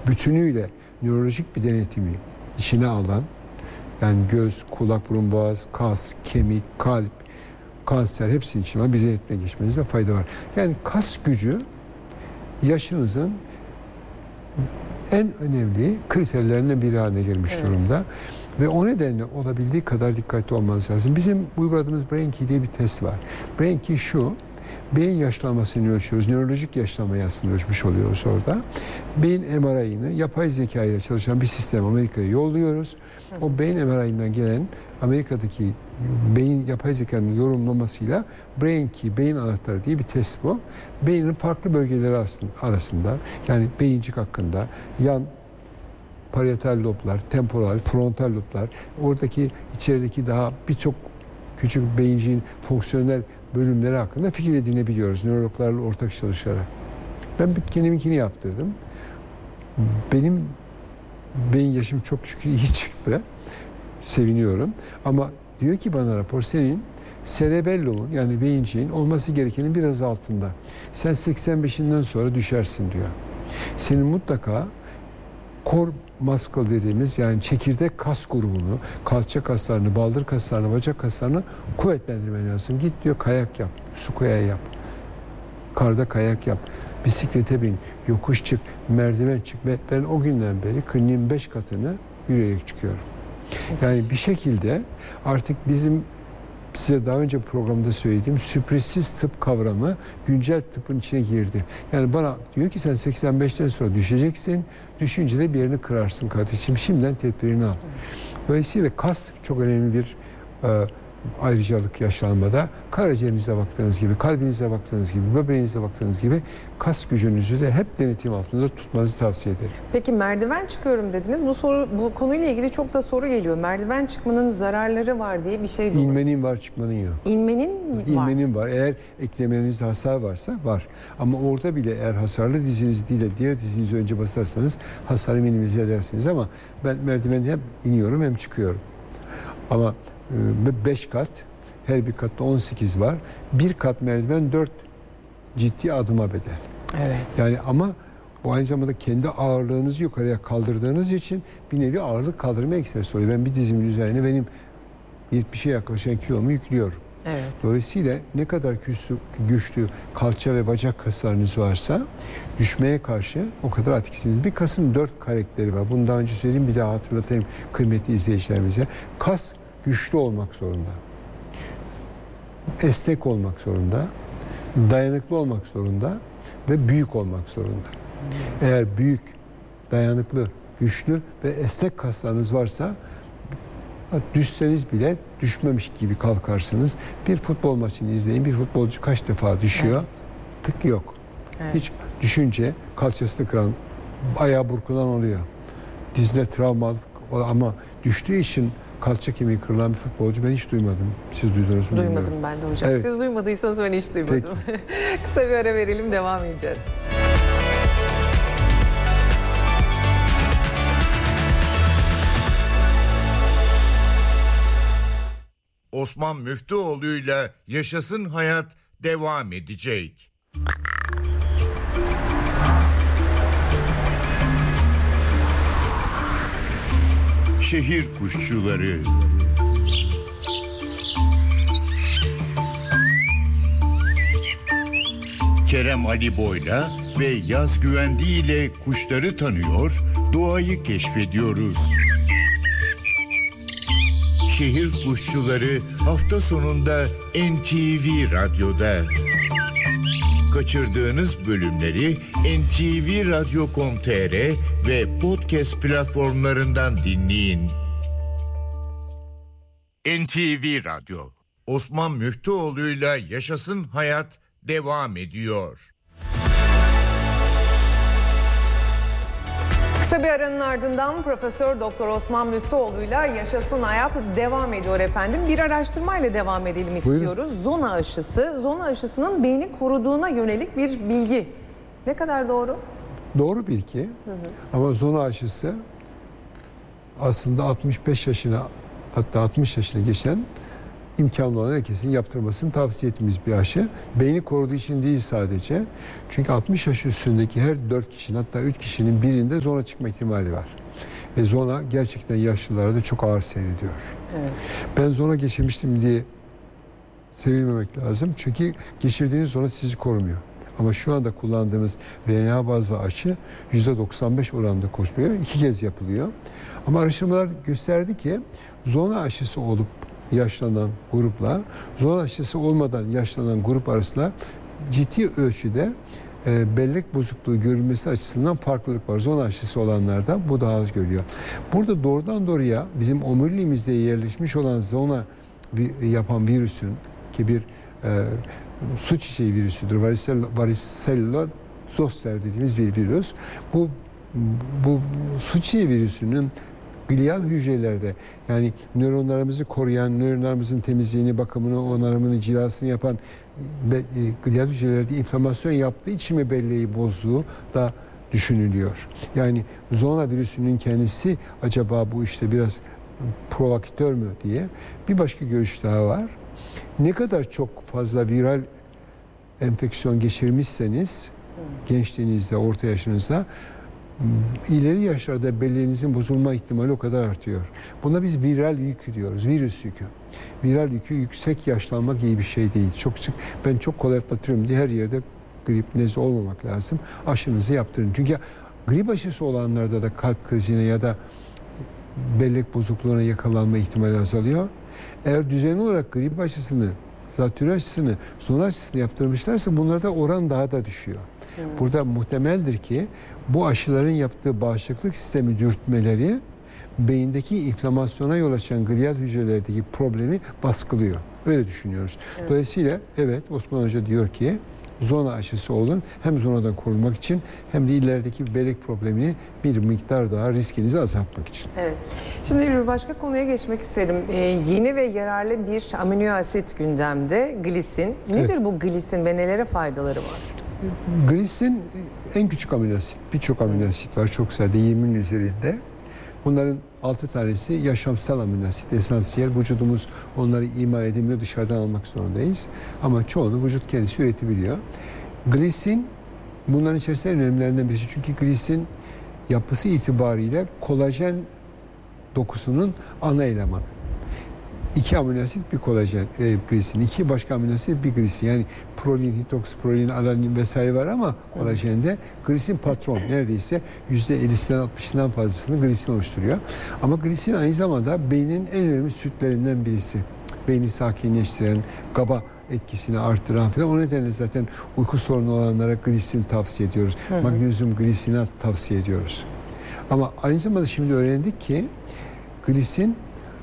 bütünüyle nörolojik bir denetimi içine alan, yani göz, kulak, burun, boğaz, kas, kemik, kalp, kanser hepsinin içine bir denetime geçmenizde fayda var. Yani kas gücü yaşınızın en önemli kriterlerinden biri haline gelmiş durumda. Ve o nedenle olabildiği kadar dikkatli olmanız lazım. Bizim uyguladığımız Brain-Key diye bir test var. Brain-Key şu, beyin yaşlanmasını ölçüyoruz. Nörolojik yaşlanmayı aslında ölçmüş oluyoruz orada. Beyin MRI'ını yapay zeka ile çalışan bir sistem Amerika'ya yolluyoruz. O beyin MRI'nden gelen Amerika'daki beyin yapay zekanın yorumlamasıyla Brain-Key, beyin anahtarı diye bir test bu. Beynin farklı bölgeleri arasında, yani beyincik hakkında, yan parietal loblar, temporal, frontal loblar, oradaki içerideki daha birçok küçük beyinciğin fonksiyonel bölümleri hakkında fikir edinebiliyoruz nörologlarla ortak çalışarak. Ben kendiminkini yaptırdım. Benim beyin yaşım çok şükür iyi çıktı. Seviniyorum. Ama diyor ki bana rapor, senin cerebellum'un, yani beyinciğin olması gerekenin biraz altında. Sen 85'inden sonra düşersin diyor. Senin mutlaka core muscle dediğimiz, yani çekirdek kas grubunu, kalça kaslarını, baldır kaslarını, bacak kaslarını kuvvetlendirmen lazım. Git diyor, kayak yap, su kayağı yap, karda kayak yap, bisiklete bin, yokuş çık, merdiven çık. Ve ben o günden beri kliniğin 5 katını yürüyerek çıkıyorum. Yani bir şekilde artık bizim size daha önce programda söylediğim sürprizsiz tıp kavramı güncel tıbbın içine girdi. Yani bana diyor ki sen 85'ten sonra düşeceksin. Düşünce de bir yerini kırarsın kardeşim. Şimdiden tedbirini al. Dolayısıyla kas çok önemli bir ayrıcalık yaşlanmada. Karaciğerinize baktığınız gibi, kalbinize baktığınız gibi, böbreğinize baktığınız gibi kas gücünüzü de hep denetim altında tutmanızı tavsiye ederim. Peki merdiven çıkıyorum dediniz. Bu konuyla ilgili çok da soru geliyor. Merdiven çıkmanın zararları var diye bir şey diyor. İnmenin var, çıkmanın yok. İnmenin var. Eğer eklemlerinizde hasar varsa var. Ama orada bile eğer hasarlı diziniz değil de diğer dizinizi önce basarsanız hasarı minimize edersiniz. Ama ben merdiveni hem iniyorum hem çıkıyorum. Ama 5 kat, her bir katta 18 var. Bir kat merdiven 4 ciddi adıma bedel. Evet. Yani ama bu aynı zamanda kendi ağırlığınızı yukarıya kaldırdığınız için bir nevi ağırlık kaldırma egzersizi oluyor. Ben bir dizimin üzerine benim 70'e yaklaşan kilomu yüklüyorum. Evet. Dolayısıyla ne kadar güçlü kalça ve bacak kaslarınız varsa düşmeye karşı o kadar etkisiniz. Bir kasın 4 karakteri var. Bunu daha önce söyleyeyim, bir daha hatırlatayım kıymetli izleyicilerimize. Kas güçlü olmak zorunda. Esnek olmak zorunda. Dayanıklı olmak zorunda ve büyük olmak zorunda. Eğer büyük, dayanıklı, güçlü ve esnek kaslarınız varsa düşseniz bile düşmemiş gibi kalkarsınız. Bir futbol maçını izleyin. Bir futbolcu kaç defa düşüyor? Evet. Tık yok. Evet. Hiç düşünce kalçasını kıran, ayağı burkulan oluyor. Dizine travma ama düştüğü için kalça kemiği kırılan bir futbolcu ben hiç duymadım. Siz duydunuz mu? Duymadım bilmiyorum. ben de hocam. Evet. Siz duymadıysanız ben hiç duymadım. Kısa bir ara verelim, devam edeceğiz. Osman Müftüoğlu'yla Yaşasın Hayat devam edecek. Şehir kuşçuları. Kerem Ali Boy'la ve Yaz Güvendi ile kuşları tanıyor, doğayı keşfediyoruz. Şehir kuşçuları hafta sonunda NTV Radyo'da. Kaçırdığınız bölümleri ntvradio.com.tr ve podcast platformlarından dinleyin. NTV Radyo, Osman Müftüoğlu'yla Yaşasın Hayat devam ediyor. Kısa bir aranın ardından Profesör Doktor Osman Müftüoğlu'yla Yaşasın Hayat devam ediyor efendim. Bir araştırmayla devam edelim istiyoruz. Buyurun. Zona aşısı. Zona aşısının beyni koruduğuna yönelik bir bilgi. Ne kadar doğru? Doğru bilgi. Ama zona aşısı aslında 65 yaşına, hatta 60 yaşına geçen imkanı olan herkesin yaptırmasını tavsiye ettiğimiz bir aşı. Beyni koruduğu için değil sadece. Çünkü 60 yaş üstündeki her 4 kişinin, hatta 3 kişinin birinde zona çıkma ihtimali var. Ve zona gerçekten yaşlılarda çok ağır seyrediyor. Evet. Ben zona geçirmiştim diye sevilmemek lazım. Çünkü geçirdiğiniz zona sizi korumuyor. Ama şu anda kullandığımız RNA bazlı aşı %95 oranında koşmuyor. 2 kez yapılıyor. Ama araştırmalar gösterdi ki zona aşısı olup yaşlanan grupla zona aşısı olmadan yaşlanan grup arasında ciddi ölçüde bellek bozukluğu görülmesi açısından farklılık var. Zona aşısı olanlarda bu daha az görülüyor. Burada doğrudan doğruya bizim omuriliğimizde yerleşmiş olan zona yapan virüsün ki bir su çiçeği virüsüdür. Varicella zoster dediğimiz bir virüs. Bu su çiçeği virüsünün glial hücrelerde, yani nöronlarımızı koruyan, nöronlarımızın temizliğini, bakımını, onarımını, cilasını yapan glial hücrelerde inflamasyon yaptığı için mi belleği bozduğu da düşünülüyor. Yani zona virüsünün kendisi acaba bu işte biraz provokatör mü diye bir başka görüş daha var. Ne kadar çok fazla viral enfeksiyon geçirmişseniz gençliğinizde, orta yaşınızda ileri yaşlarda belleğinizin bozulma ihtimali o kadar artıyor. Buna biz viral yük diyoruz, virüs yükü. Viral yükü yüksek yaşlanmak iyi bir şey değil. Ben çok kolay atlatıyorum diye her yerde grip, nezle olmamak lazım. Aşınızı yaptırın. Çünkü grip aşısı olanlarda da kalp krizine ya da bellek bozukluğuna yakalanma ihtimali azalıyor. Eğer düzenli olarak grip aşısını, zatürre aşısını, zona aşısını yaptırmışlarsa bunlarda oran daha da düşüyor. Burada muhtemeldir ki bu aşıların yaptığı bağışıklık sistemi dürtmeleri beyindeki inflamasyona yol açan glial hücrelerdeki problemi baskılıyor. Öyle düşünüyoruz. Evet. Dolayısıyla evet, Osman Hoca diyor ki zona aşısı olun. Hem zonadan korunmak için hem de ilerideki bellek problemini bir miktar daha riskinizi azaltmak için. Evet. Şimdi bir başka konuya geçmek isterim. Yeni ve yararlı bir amino asit gündemde, glisin. Nedir bu glisin ve nelere faydaları var? Glisin en küçük amino asit. Birçok amino asit var. Çok sayıda, 20'nin üzerinde. Bunların 6 tanesi yaşamsal amino asit, esansiyel. Vücudumuz onları ima edemiyor, dışarıdan almak zorundayız. Ama çoğunu vücut kendisi üretebiliyor. Glisin bunların içerisinde en önemlilerinden birisi. Çünkü glisin yapısı itibariyle kolajen dokusunun ana elemanı. 2 amino asit bir kolajen, glisin. 2 başka amino asit bir glisin. Yani prolin, hidroksiprolin, alanin vesaire var ama kolajende glisin patron. Neredeyse %50'sinden 60'ından fazlasını glisin oluşturuyor. Ama glisin aynı zamanda beynin en önemli sütlerinden birisi. Beyni sakinleştiren, GABA etkisini artıran falan. O nedenle zaten uyku sorunu olanlara glisin tavsiye ediyoruz. Magnezyum glisinat tavsiye ediyoruz. Ama aynı zamanda şimdi öğrendik ki glisin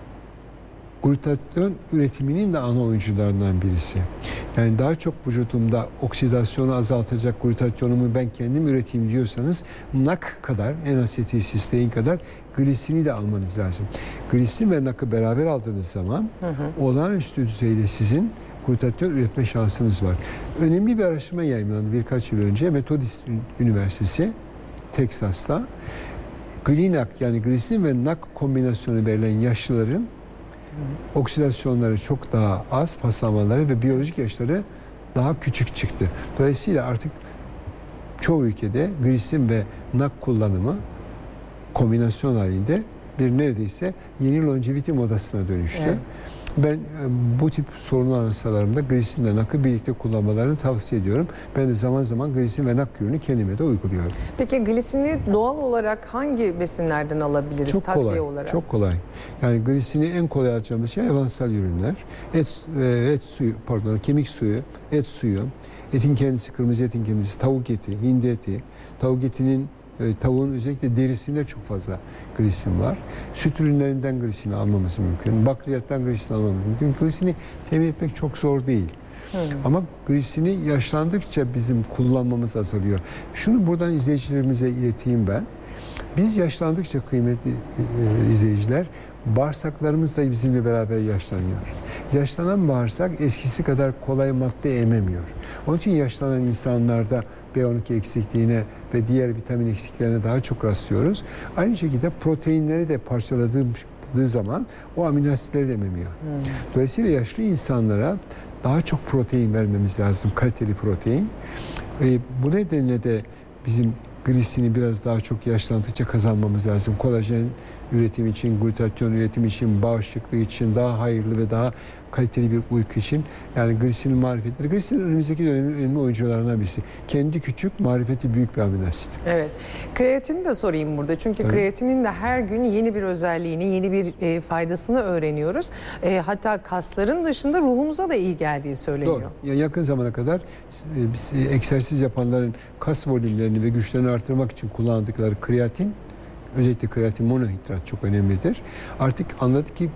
glutatyon üretiminin de ana oyuncularından birisi. Yani daha çok vücudumda oksidasyonu azaltacak glutatyonumu ben kendim üreteyim diyorsanız NAC kadar, N-asetilsistein kadar glisini de almanız lazım. Glisin ve NAC'ı beraber aldığınız zaman olağanüstü düzeyde sizin glutatyon üretme şansınız var. Önemli bir araştırma yayınlandı birkaç yıl önce. Methodist Üniversitesi, Teksas'ta. Glinak yani glisin ve NAC kombinasyonu verilen yaşlıların oksidasyonları çok daha az, paslanmaları ve biyolojik yaşları daha küçük çıktı. Dolayısıyla artık çoğu ülkede glisin ve NAC kullanımı kombinasyon halinde bir neredeyse yeni longevity modasına dönüştü. Evet. Ben bu tip sorunlu hastalarımda glisin ve NAC'ı birlikte kullanmalarını tavsiye ediyorum. Ben de zaman zaman glisin ve NAC ürünü kendime de uyguluyorum. Peki glisini doğal olarak hangi besinlerden alabiliriz takviye olarak? Çok kolay. Yani glisini en kolay alacağımız şey hayvansal ürünler. Kemik suyu, et suyu, etin kendisi, kırmızı etin kendisi, tavuk eti, hindi eti, tavuk etinin tavuğun özellikle derisinde çok fazla glisin var. Süt ürünlerinden glisini almamız mümkün. Bakliyattan glisini almamız mümkün. Glisini temin etmek çok zor değil. Ama glisini yaşlandıkça bizim kullanmamız azalıyor. Şunu buradan izleyicilerimize ileteyim ben. Biz yaşlandıkça kıymetli izleyiciler, bağırsaklarımız da bizimle beraber yaşlanıyor. Yaşlanan bağırsak eskisi kadar kolay madde ememiyor. Onun için yaşlanan insanlarda B12 eksikliğine ve diğer vitamin eksikliklerine daha çok rastlıyoruz. Aynı şekilde proteinleri de arttığı zaman o amino asitleri de ememiyor. Dolayısıyla yaşlı insanlara daha çok protein vermemiz lazım, kaliteli protein. Bu nedenle de bizim glisini biraz daha çok yaşlandıkça kazanmamız lazım. Kolajen üretimi için, glutatyon üretimi için, bağışıklığı için, daha hayırlı ve daha kaliteli bir uyku için. Yani glisinin marifetleri. Glisinin önümüzdeki dönemin önemli oyuncularından birisi. Kendi küçük, marifeti büyük bir amino asit. Evet. Kreatini de sorayım burada. Çünkü kreatinin de her gün yeni bir özelliğini, yeni bir faydasını öğreniyoruz. Hatta kasların dışında ruhumuza da iyi geldiği söyleniyor. Doğru. Yani yakın zamana kadar egzersiz yapanların kas volümlerini ve güçlerini artırmak için kullandıkları kreatin, özellikle kreatin monohidrat çok önemlidir. Artık anladık ki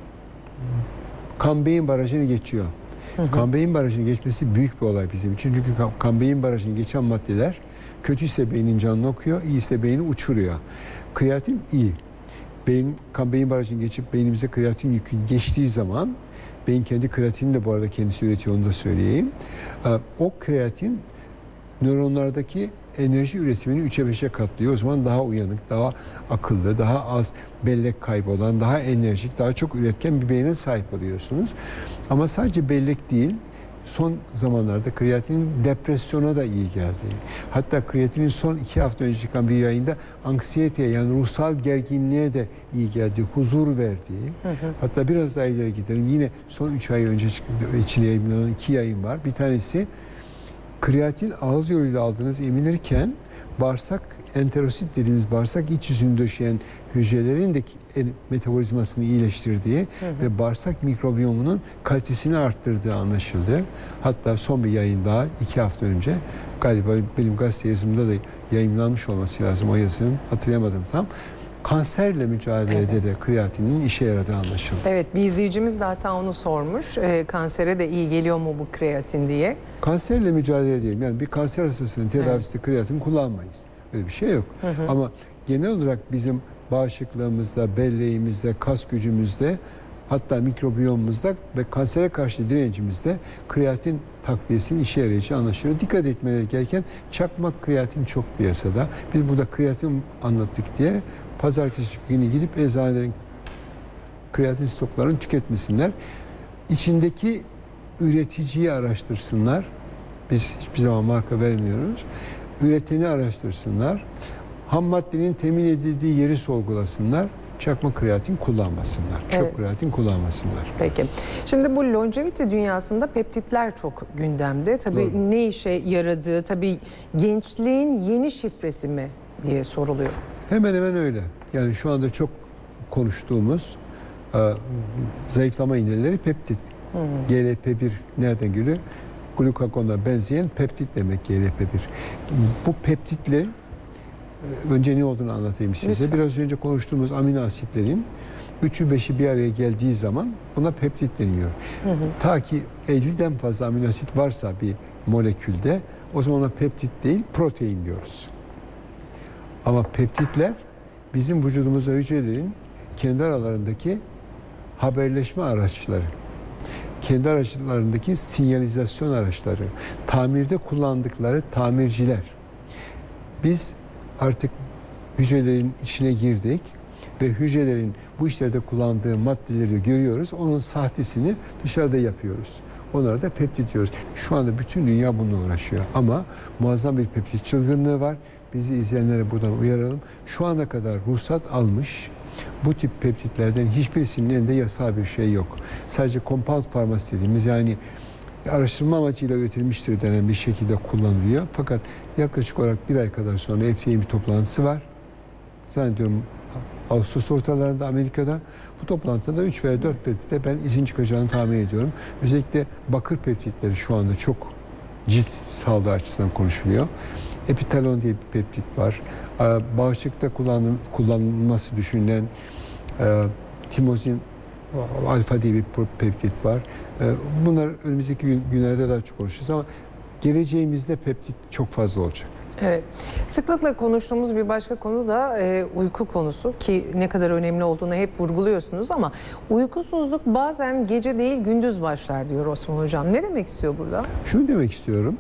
kan-beyin barajını geçiyor. Kan-beyin barajını geçmesi büyük bir olay bizim için. Çünkü kan-beyin barajını geçen maddeler kötüyse beynin canını okuyor, iyiyse beyni uçuruyor. Kreatin iyi. Kan-beyin barajını geçip beynimize kreatin yükü geçtiği zaman, beyin kendi kreatinini de bu arada kendisi üretiyor, onu da söyleyeyim. O kreatin nöronlardaki enerji üretimini 3'e 5'e katlıyor. O zaman daha uyanık, daha akıllı, daha az bellek kaybı olan, daha enerjik, daha çok üretken bir beyne sahip oluyorsunuz. Ama sadece bellek değil, son zamanlarda kreatinin depresyona da iyi geldiği. Hatta kreatinin son 2 hafta önce çıkan bir yayında anksiyeteye, yani ruhsal gerginliğe de iyi geldiği, huzur verdiği. Hatta biraz daha ileri gidelim. Yine son 3 ay önce içine yayınlanan 2 yayın var. Bir tanesi kreatin ağız yoluyla aldığınız eminirken bağırsak, enterosit dediğimiz bağırsak iç yüzünü döşeyen hücrelerin de metabolizmasını iyileştirdiği ve bağırsak mikrobiyomunun kalitesini arttırdığı anlaşıldı. Hatta son bir yayın daha 2 hafta önce galiba benim gazete yazımda da yayınlanmış olması lazım o yazının, hatırlayamadım tam. Kanserle mücadelede de kreatinin işe yaradığı anlaşıldı. Evet, bir izleyicimiz de hatta onu sormuş. Kansere de iyi geliyor mu bu kreatin diye. Kanserle mücadele edelim. Yani bir kanser hastasının tedavisinde kreatin kullanmayız. Öyle bir şey yok. Ama genel olarak bizim bağışıklığımızda, belleğimizde, kas gücümüzde, hatta mikrobiyomumuzda ve kansere karşı direncimizde kreatin takviyesinin işe yarayacağı anlaşılıyor. Dikkat etmeleri gereken çakmak kreatin çok piyasada. Biz burada kreatin anlattık diye pazartesi günü gidip eczanelerin kreatin stoklarını tüketmesinler. İçindeki üreticiyi araştırsınlar. Biz hiçbir zaman marka vermiyoruz. Üreteni araştırsınlar. Ham maddenin temin edildiği yeri sorgulasınlar. Çakma kreatin kullanmasınlar. Çöp kreatin kullanmasınlar. Peki. Şimdi bu longevity dünyasında peptitler çok gündemde. Tabii ne işe yaradığı, tabii gençliğin yeni şifresi mi diye soruluyor. Hemen hemen öyle. Yani şu anda çok konuştuğumuz zayıflama iğneleri peptit. GLP-1 nereden geliyor? Glukagona benzeyen peptit demek GLP-1. Bu peptitler, önce ne olduğunu anlatayım size. Lütfen. Biraz önce konuştuğumuz amino asitlerin 3'ü 5'i bir araya geldiği zaman buna peptit deniyor. Ta ki 50'den fazla amino asit varsa bir molekülde, o zaman ona peptit değil, protein diyoruz. Ama peptitler bizim vücudumuzda hücrelerin kendi aralarındaki haberleşme araçları, kendi araçlarındaki sinyalizasyon araçları, tamirde kullandıkları tamirciler. Biz artık hücrelerin içine girdik ve hücrelerin bu işlerde kullandığı maddeleri görüyoruz. Onun sahtesini dışarıda yapıyoruz. Onlara da peptit diyoruz. Şu anda bütün dünya bununla uğraşıyor. Ama muazzam bir peptit çılgınlığı var. Bizi izleyenlere buradan uyaralım. Şu ana kadar ruhsat almış bu tip peptitlerden hiçbirisinin elinde yasal bir şey yok. Sadece compound farmasi dediğimiz, yani araştırma amacıyla üretilmiştir denen bir şekilde kullanılıyor. Fakat yaklaşık olarak 1 ay kadar sonra FDA'nin bir toplantısı var. Zannediyorum Ağustos ortalarında Amerika'da. Bu toplantıda 3 veya 4 peptite ben izin çıkacağını tahmin ediyorum. Özellikle bakır peptitleri şu anda çok cilt sağlığı açısından konuşuluyor. Epitalon diye bir peptit var. Bağışıklıkta kullanılması düşünülen timozin alfa diye bir peptit var. Bunlar önümüzdeki günlerde daha çok konuşacağız ama geleceğimizde peptit çok fazla olacak. Evet. Sıklıkla konuştuğumuz bir başka konu da uyku konusu, ki ne kadar önemli olduğunu hep vurguluyorsunuz ama uykusuzluk bazen gece değil gündüz başlar diyor Osman Hocam. Ne demek istiyor burada? Şunu demek istiyorum.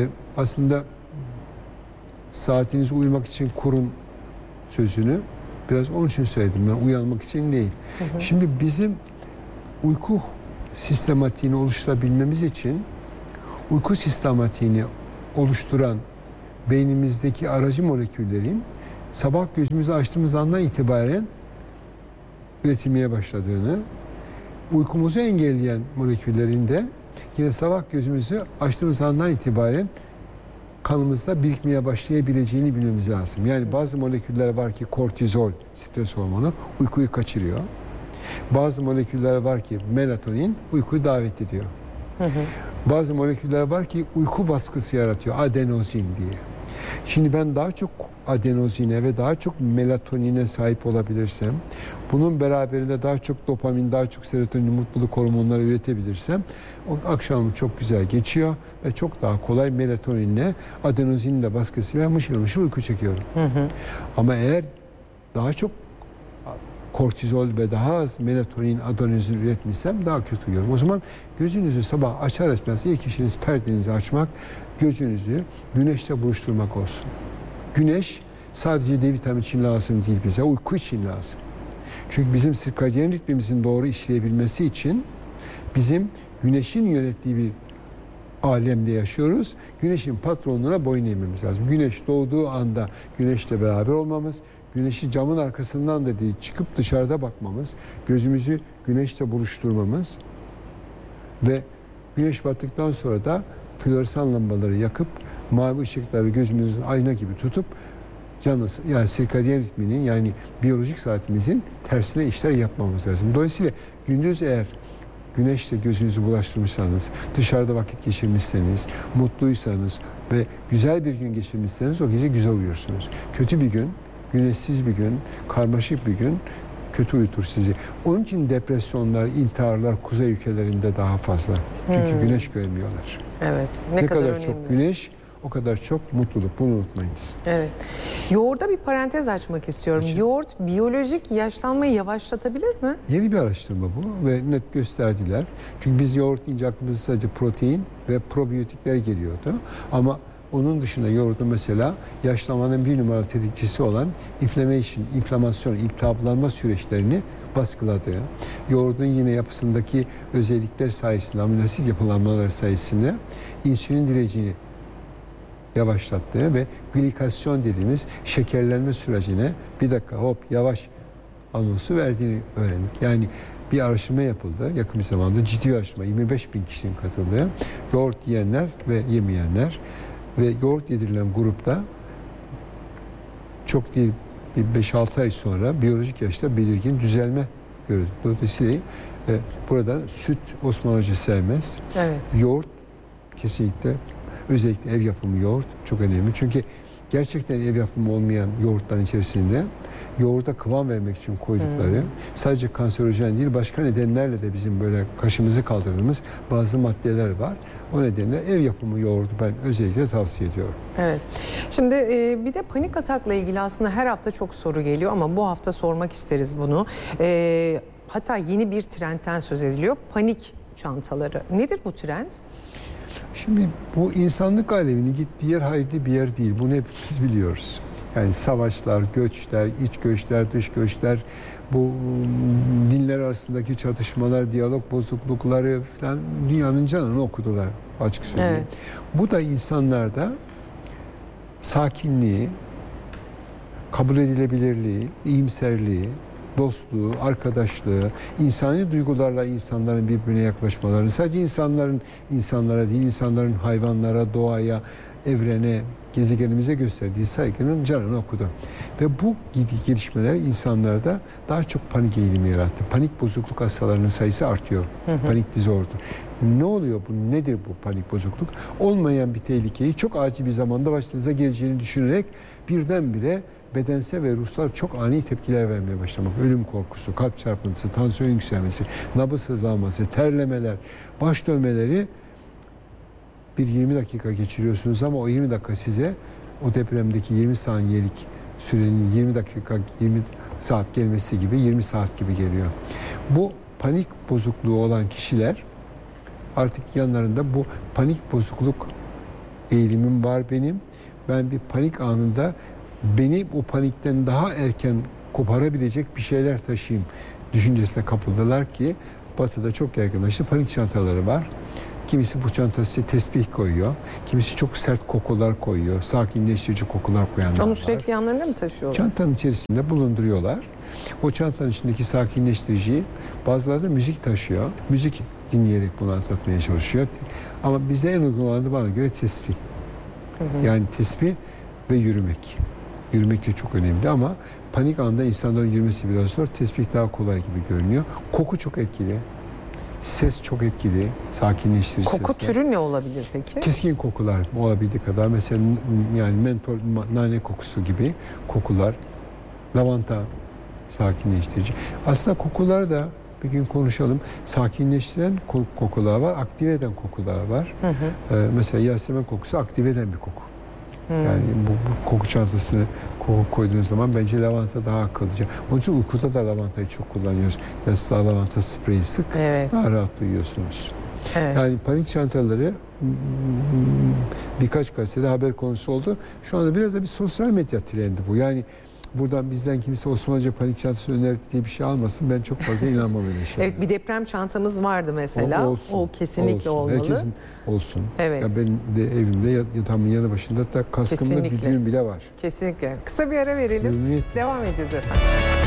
Aslında saatinizi uyumak için kurun sözünü Biraz onun için söyledim ben, uyanmak için değil. Şimdi bizim uyku sistematiğini oluşturabilmemiz için uyku sistematiğini oluşturan beynimizdeki aracı moleküllerin sabah gözümüzü açtığımız andan itibaren üretilmeye başladığını, uykumuzu engelleyen moleküllerin de yine sabah gözümüzü açtığımız andan itibaren kanımızda birikmeye başlayabileceğini bilmemiz lazım. Yani bazı moleküller var ki kortizol, stres hormonu uykuyu kaçırıyor. Bazı moleküller var ki melatonin uykuyu davet ediyor. Bazı moleküller var ki uyku baskısı yaratıyor, adenozin diye. Şimdi ben daha çok adenozine ve daha çok melatonine sahip olabilirsem, bunun beraberinde daha çok dopamin, daha çok serotonin, mutluluk hormonları üretebilirsem, o akşamım çok güzel geçiyor ve çok daha kolay melatoninle, adenozinin de baskısıyla mışıl mışıl uyku çekiyorum. Ama eğer daha çok kortizol ve daha az melatonin, adenozin üretmişsem daha kötü uyuyorum. O zaman gözünüzü sabah açar açmaz ilk işiniz perdenizi açmak, gözünüzü güneşle buluşturmak olsun. Güneş sadece D vitamini için lazım değil bize, uyku için lazım. Çünkü bizim sirkadyen ritmimizin doğru işleyebilmesi için bizim güneşin yönettiği bir alemde yaşıyoruz. Güneşin patronluğuna boyun eğmemiz lazım. Güneş doğduğu anda güneşle beraber olmamız, güneşi camın arkasından da değil, çıkıp dışarıda bakmamız, gözümüzü güneşle buluşturmamız ve güneş battıktan sonra da floresan lambaları yakıp mavi ışıkları gözümüzün ayna gibi tutup yani sirkadyen ritminin yani biyolojik saatimizin tersine işler yapmamız lazım. Dolayısıyla gündüz eğer güneşle gözünüzü bulaştırmışsanız, dışarıda vakit geçirmişseniz, mutluysanız ve güzel bir gün geçirmişseniz o gece güzel uyursunuz. Kötü bir gün, güneşsiz bir gün, karmaşık bir gün kötü uyutur sizi. Onun için depresyonlar, intiharlar kuzey ülkelerinde daha fazla. Çünkü güneş görmüyorlar. Evet. Ne kadar çok güneş, o kadar çok mutluluk. Bunu unutmayınız. Evet. Yoğurda bir parantez açmak istiyorum. Yoğurt biyolojik yaşlanmayı yavaşlatabilir mi? Yeni bir araştırma bu ve net gösterdiler. Çünkü biz yoğurt deyince aklımıza sadece protein ve probiyotikler geliyordu. Ama onun dışında yoğurdun mesela yaşlanmanın bir numaralı tetikçisi olan inflamasyon, iltihaplanma süreçlerini baskıladığı, yoğurdun yine yapısındaki özellikler sayesinde, amino asit yapılanmaları sayesinde insülin direncini yavaşlattığı ve glikasyon dediğimiz şekerlenme sürecine bir dakika hop yavaş anonsu verdiğini öğrendik. Yani bir araştırma yapıldı yakın bir zamanda, ciddi bir araştırma, 25.000 kişinin katıldığı, yoğurt yiyenler ve yemeyenler ve yoğurt yedirilen grupta çok değil bir 5-6 ay sonra biyolojik yaşta belirgin düzelme gördük. Dolayısıyla burada süt Osman Hoca sevmez. Evet. Yoğurt kesinlikle, özellikle ev yapımı yoğurt çok önemli. Çünkü gerçekten ev yapımı olmayan yoğurtların içerisinde yoğurda kıvam vermek için koydukları sadece kanserojen değil başka nedenlerle de bizim böyle kaşımızı kaldırdığımız bazı maddeler var. O nedenle ev yapımı yoğurdu ben özellikle tavsiye ediyorum. Evet. Şimdi bir de panik atakla ilgili aslında her hafta çok soru geliyor ama bu hafta sormak isteriz bunu. Hatta yeni bir trendten söz ediliyor. Panik çantaları. Nedir bu trend? Şimdi bu insanlık aleminin gittiği yer hayırlı bir yer değil. Bunu hepimiz biliyoruz. Yani savaşlar, göçler, iç göçler, dış göçler, bu dinler arasındaki çatışmalar, diyalog bozuklukları falan dünyanın canını okudular açık söyleyeyim. Evet. Bu da insanlarda sakinliği, kabul edilebilirliği, iyimserliği, dostluğu, arkadaşlığı, insani duygularla insanların birbirine yaklaşmalarını, sadece insanlara değil, insanların hayvanlara, doğaya, evrene, gezegenimize gösterdiği saygının canını okudu. Ve bu gelişmeler insanlarda daha çok panik eğilimi yarattı. Panik bozukluk hastalarının sayısı artıyor. Panik disorder. Ne oluyor bu? Nedir bu panik bozukluk? Olmayan bir tehlikeyi çok acil bir zamanda başınıza geleceğini düşünerek birdenbire bedensel ve ruhsal çok ani tepkiler vermeye başlamak. Ölüm korkusu, kalp çarpıntısı, tansiyon yükselmesi, nabız hızlanması, terlemeler, baş dönmeleri bir 20 dakika geçiriyorsunuz ama o 20 dakika size o depremdeki 20 saniyelik sürenin 20 dakika, 20 saat gelmesi gibi 20 saat gibi geliyor. Bu panik bozukluğu olan kişiler artık yanlarında bu panik bozukluk eğilimim var benim. Ben bir panik anında beni o panikten daha erken koparabilecek bir şeyler taşıyayım düşüncesine kapıldılar ki Batı'da çok yaygınlaştı. Panik çantaları var. Kimisi bu çantasına tesbih koyuyor. Kimisi çok sert kokular koyuyor. Sakinleştirici kokular koyanlar var. Onu sürekli yanlarında mı taşıyorlar? Çantanın içerisinde bulunduruyorlar. O çantanın içindeki sakinleştiriciyi bazıları da müzik taşıyor. Müzik dinleyerek bunu atlatmaya çalışıyor. Ama bize en uygun olan da bana göre tesbih. Yani tesbih ve yürümek. Yürümek de çok önemli ama panik anda insanların yürümesi biraz zor. Tesbih daha kolay gibi görünüyor. Koku çok etkili. Ses çok etkili. Sakinleştirici Koku sesler. türü ne olabilir peki? Keskin kokular olabildiği kadar. Mesela yani mentol, nane kokusu gibi kokular. Lavanta sakinleştirici. Aslında kokular da bir gün konuşalım. Sakinleştiren kokular var, aktive eden kokular var. Mesela yasemin kokusu aktive eden bir koku. Yani bu koku çantasına koku koyduğunuz zaman bence lavanta daha akıllıca. Onun için uykuda da lavantayı çok kullanıyoruz. Yastığa lavanta spreyi sık, daha rahat duyuyorsunuz. Evet. Yani panik çantaları birkaç gazetede haber konusu oldu. Şu anda biraz da bir sosyal medya trendi bu. Yani buradan bizden kimse Osmanlıca panik çantası önerdi diye bir şey almasın. Ben çok fazla inanmam öyle şeylere. Evet, bir deprem çantamız vardı mesela. O kesinlikle olsun. olmalı. Herkesin olsun. Evet. Ya benim de evimde yatağımın yanı başında da kaskımda Kesinlikle. düdüğüm bile var. Kesinlikle. Kısa bir ara verelim. Memnuniyetle. Devam edeceğiz efendim.